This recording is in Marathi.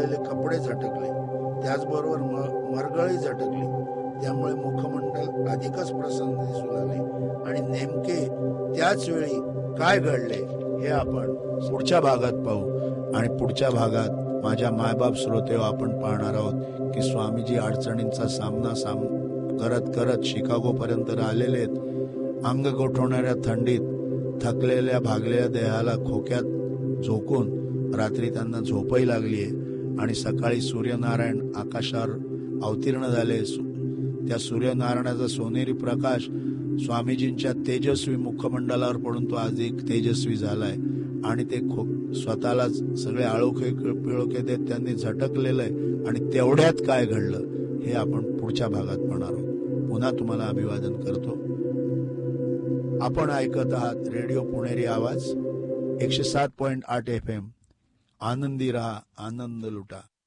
घातलेले कपडे झटकले, त्याचबरोबर मरगळी झटकली. त्यामुळे मुखमंडल अधिकच प्रसन्न दिसू लागले. आणि नेमके त्याच वेळी काय घडले हे आपण पुढच्या भागात पाहू. आणि पुढच्या भागात माझ्या मायबाप श्रोते आपण पाहणार आहोत की स्वामीजी अडचणींचा सामना करत करत शिकागो पर्यंत आलेले आहेत. अंग गोठवणाऱ्या थंडीत थकलेल्या भागलेल्या देहाला खोक्यात झोकून रात्री त्यांना झोपही लागलीये. आणि सकाळी सूर्यनारायण आकाशावर अवतीर्ण झाले. त्या सूर्यनारायणाचा सोनेरी प्रकाश स्वामीजींच्या तेजस्वी मुखमंडलावर पडून तो अधिक तेजस्वी झालाय. आणि ते स्वतःला सगळे आळोखे पिळोखे देत त्यांनी झटकलेलं आहे. आणि तेवढ्यात काय घडलं हे आपण पुढच्या भागात पाहणार आहोत. पुन्हा तुम्हाला अभिवादन करतो. आपण ऐकत आहात रेडिओ पुणेरी आवाज 107.8 FM. आनंदी रहा, आनंद लुटा.